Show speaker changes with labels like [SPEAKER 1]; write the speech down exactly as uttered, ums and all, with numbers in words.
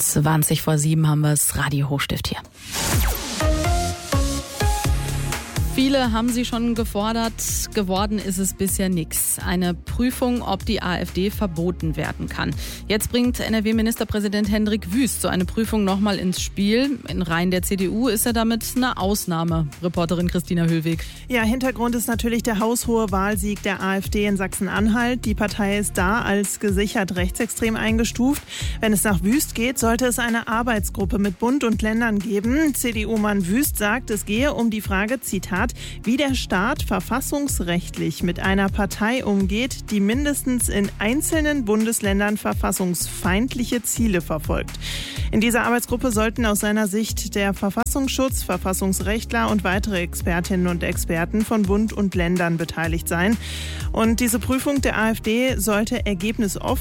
[SPEAKER 1] zwanzig vor sieben haben wir das Radio Hochstift hier. Viele haben sie schon gefordert, geworden ist es bisher nichts. Eine Prüfung, ob die AfD verboten werden kann. Jetzt bringt N R W-Ministerpräsident Hendrik Wüst so eine Prüfung nochmal ins Spiel. In Reihen der C D U ist er damit eine Ausnahme. Reporterin Christina Höhlweg.
[SPEAKER 2] Ja, Hintergrund ist natürlich der haushohe Wahlsieg der AfD in Sachsen-Anhalt. Die Partei ist da als gesichert rechtsextrem eingestuft. Wenn es nach Wüst geht, sollte es eine Arbeitsgruppe mit Bund und Ländern geben. C D U-Mann Wüst sagt, es gehe um die Frage, Zitat, wie der Staat verfassungsrechtlich mit einer Partei umgeht, die mindestens in einzelnen Bundesländern verfassungsfeindliche Ziele verfolgt. In dieser Arbeitsgruppe sollten aus seiner Sicht der Verfassungsschutz, Verfassungsrechtler und weitere Expertinnen und Experten von Bund und Ländern beteiligt sein. Und diese Prüfung der AfD sollte ergebnisoffen